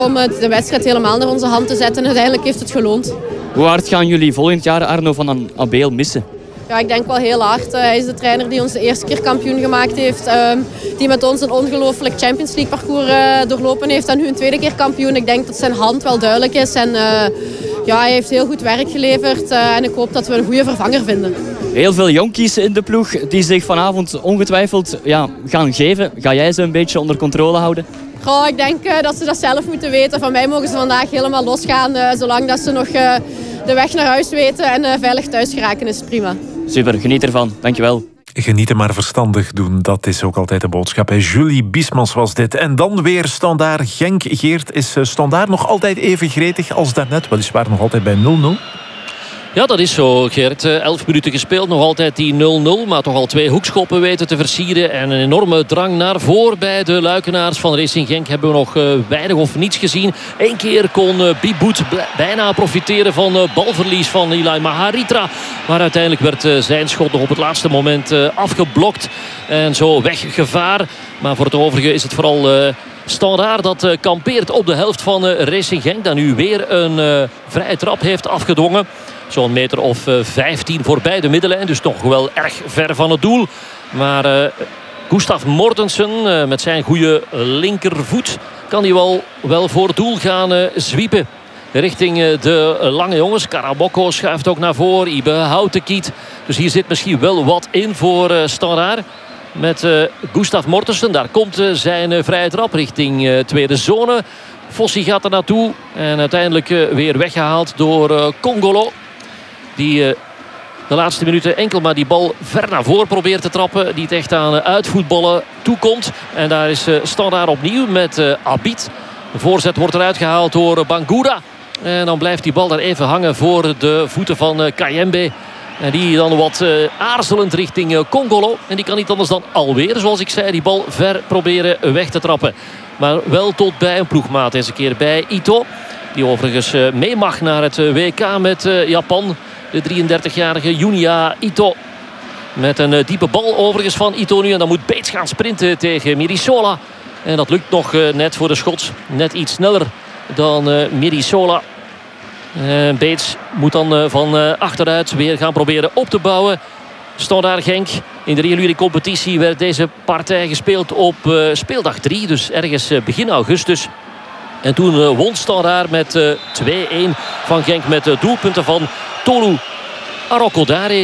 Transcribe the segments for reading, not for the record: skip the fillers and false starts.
Om de wedstrijd helemaal naar onze hand te zetten en uiteindelijk heeft het geloond. Hoe hard gaan jullie volgend jaar Arno van Abeel missen? Ja, ik denk wel heel hard. Hij is de trainer die ons de eerste keer kampioen gemaakt heeft. Die met ons een ongelooflijk Champions League parcours doorlopen heeft. En nu een tweede keer kampioen. Ik denk dat zijn hand wel duidelijk is. En hij heeft heel goed werk geleverd. En ik hoop dat we een goede vervanger vinden. Heel veel jonkies in de ploeg die zich vanavond ongetwijfeld gaan geven. Ga jij ze een beetje onder controle houden? Goh, ik denk dat ze dat zelf moeten weten. Van mij mogen ze vandaag helemaal losgaan. Zolang dat ze nog de weg naar huis weten en veilig thuis geraken is prima. Super, geniet ervan. Dankjewel. Genieten maar verstandig doen, dat is ook altijd de boodschap. Julie Biesmans was dit. En dan weer Standaard Genk. Geert, is Standaard nog altijd even gretig als daarnet? Weliswaar nog altijd bij 0-0. Ja, dat is zo, Gert. 11 minuten gespeeld, nog altijd die 0-0. Maar toch al 2 hoekschoppen weten te versieren. En een enorme drang naar voren bij de Luikenaars van Racing Genk. Hebben we nog weinig of niets gezien. 1 keer kon Biboet bijna profiteren van balverlies van Eli Maharitra. Maar uiteindelijk werd zijn schot nog op het laatste moment afgeblokt. En zo weggevaar. Maar voor het overige is het vooral Standaard dat kampeert op de helft van Racing Genk. Dat nu weer een vrije trap heeft afgedwongen. Zo'n meter of 15 voorbij de middenlijn. Dus toch wel erg ver van het doel. Maar Gustav Mortensen met zijn goede linkervoet kan hij wel voor het doel gaan zwiepen. Richting de lange jongens. Karamoko schuift ook naar voren. Ibe Houtenkiet. Dus hier zit misschien wel wat in voor Standaard. Met Gustav Mortensen. Daar komt zijn vrije trap richting tweede zone. Fossi gaat er naartoe. En uiteindelijk weer weggehaald door Congolo. Die de laatste minuten enkel maar die bal ver naar voren probeert te trappen. Die het echt aan uitvoetballen toekomt. En daar is Standaard opnieuw met Abid. De voorzet wordt eruit gehaald door Bangura. En dan blijft die bal daar even hangen voor de voeten van Kayembe. En die dan wat aarzelend richting Congolo. En die kan niet anders dan alweer, zoals ik zei, die bal ver proberen weg te trappen. Maar wel tot bij een ploegmaat deze keer bij Ito. Die overigens mee mag naar het WK met Japan. De 33-jarige Junya Ito. Met een diepe bal overigens van Ito nu. En dan moet Bates gaan sprinten tegen Mirisola. En dat lukt nog net voor de Schots. Net iets sneller dan Mirisola. Bates moet dan van achteruit weer gaan proberen op te bouwen. Standaard Genk. In de reguliere competitie werd deze partij gespeeld op speeldag 3. Dus ergens begin augustus. En toen won Standaard met 2-1 van Genk. Met doelpunten van Tolu Arokodare.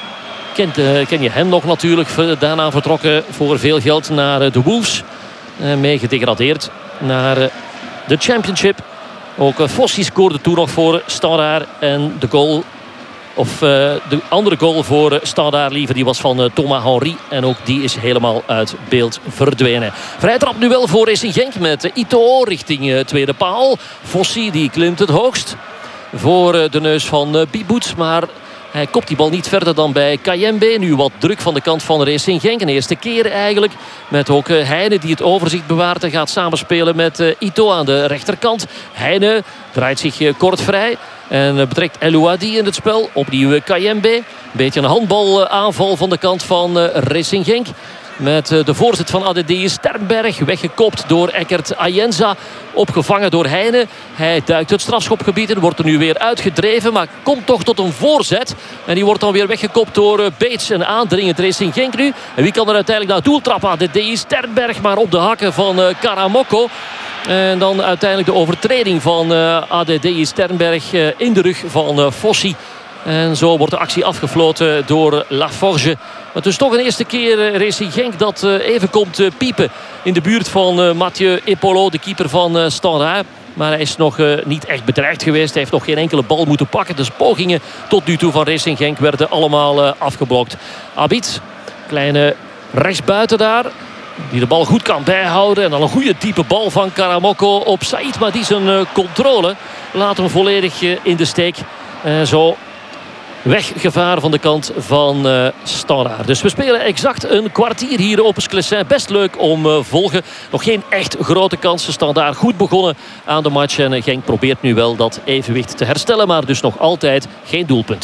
Ken je hem nog natuurlijk. Daarna vertrokken voor veel geld naar de Wolves. Mee gedegradeerd naar de Championship. Ook Fossi scoorde toen nog voor Standaard. En de goal, of de andere goal voor Standaard liever, die was van Thomas Henry. En ook die is helemaal uit beeld verdwenen. Vrij trap nu wel voor Racing Genk met Ito richting tweede paal. Fossi die klimt het hoogst voor de neus van Biboet. Maar hij kopt die bal niet verder dan bij Kayembe. Nu wat druk van de kant van Racing Genk. Een eerste keer eigenlijk. Met ook Heine die het overzicht bewaart. En gaat samenspelen met Ito aan de rechterkant. Heine draait zich kort vrij. En betrekt Elouadi in het spel. Opnieuw Kayembe. Een beetje een handbalaanval van de kant van Racing Genk. Met de voorzet van Adedee Sternberg. Weggekopt door Eckert Ayenza. Opgevangen door Heine. Hij duikt het strafschopgebied in. Wordt er nu weer uitgedreven. Maar komt toch tot een voorzet. En die wordt dan weer weggekopt door Bates. En aandringend Racing Genk nu. En wie kan er uiteindelijk naar het doel trappen? Adedee Sternberg. Maar op de hakken van Karamoko. En dan uiteindelijk de overtreding van Adedee Sternberg in de rug van Fossi. En zo wordt de actie afgefloten door Laforge. Maar het is toch een eerste keer Racing Genk dat even komt piepen. In de buurt van Mathieu Epolo, de keeper van Standaard. Maar hij is nog niet echt bedreigd geweest. Hij heeft nog geen enkele bal moeten pakken. Dus pogingen tot nu toe van Racing Genk werden allemaal afgeblokt. Abid, kleine rechtsbuiten daar. Die de bal goed kan bijhouden. En dan een goede diepe bal van Karamoko op Said. Maar die zijn controle laat hem volledig in de steek. Zo weggevaar van de kant van Standaard. Dus we spelen exact een kwartier hier op Sclessin. Best leuk om volgen. Nog geen echt grote kansen. Standaard goed begonnen aan de match. En Genk probeert nu wel dat evenwicht te herstellen. Maar dus nog altijd geen doelpunten.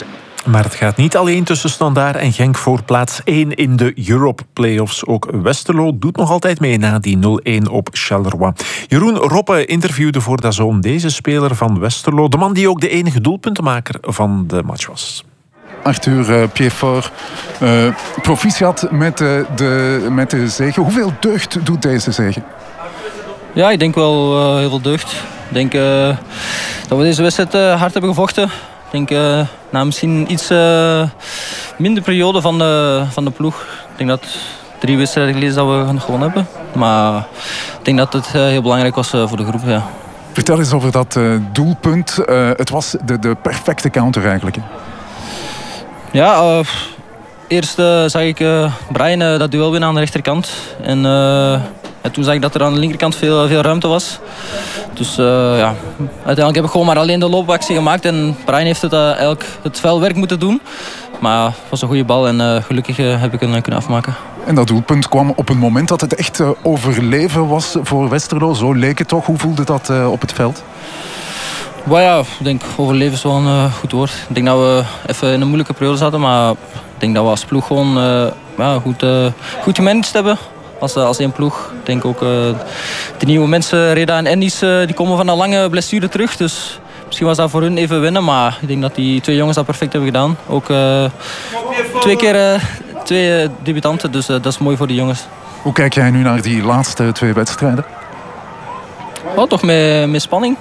Maar het gaat niet alleen tussen Standaard en Genk voor plaats 1 in de Europe Playoffs. Ook Westerlo doet nog altijd mee na die 0-1 op Charleroi. Jeroen Roppe interviewde voor DAZN deze speler van Westerlo. De man die ook de enige doelpuntenmaker van de match was. Arthur Piedfort, proficiat met de zege. Hoeveel deugd doet deze zege? Ja, ik denk wel heel veel deugd. Ik denk dat we deze wedstrijd hard hebben gevochten. Ik denk na misschien iets minder periode van de ploeg. Ik denk dat 3 wedstrijden geleden dat we gewonnen hebben. Maar ik denk dat het heel belangrijk was voor de groep. Ja. Vertel eens over dat doelpunt. Het was de perfecte counter eigenlijk. Ja, eerst zag ik Brian dat duel winnen aan de rechterkant. En toen zag ik dat er aan de linkerkant veel ruimte was. Dus ja, uiteindelijk heb ik gewoon maar alleen de loopactie gemaakt. En Brian heeft eigenlijk het vuilwerk moeten doen. Maar het was een goede bal en gelukkig heb ik hem kunnen afmaken. En dat doelpunt kwam op een moment dat het echt overleven was voor Westerlo. Zo leek het toch. Hoe voelde dat op het veld? Maar ja, ik denk overleven is wel een goed woord. Ik denk dat we even in een moeilijke periode zaten. Maar ik denk dat we als ploeg gewoon goed gemanaged hebben. Als één ploeg. Ik denk ook de nieuwe mensen, Reda en Endis, die komen van een lange blessure terug. Dus misschien was dat voor hun even winnen. Maar ik denk dat die 2 jongens dat perfect hebben gedaan. Ook 2 keer 2 debutanten. Dus dat is mooi voor die jongens. Hoe kijk jij nu naar die laatste 2 wedstrijden? Oh, toch met spanning.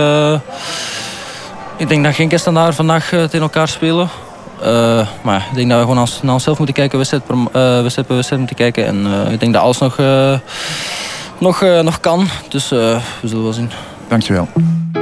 Ik denk dat Genk en Standaard vandaag tegen elkaar spelen. Maar ik denk dat we gewoon naar onszelf moeten kijken, wedstrijd per wedstrijd moeten kijken. En ik denk dat alles nog kan. Dus we zullen wel zien. Dankjewel.